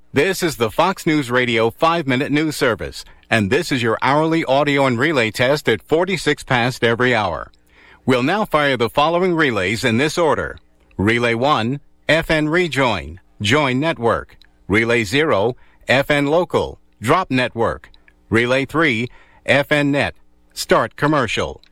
This is the Fox News Radio 5-Minute News Service, and this is your hourly audio and relay test at 46 past every hour. We'll now fire the following relays in this order. Relay 1, FN Rejoin, Join Network. Relay 0, FN Local, Drop Network. Relay 3, FN Net, Start Commercial.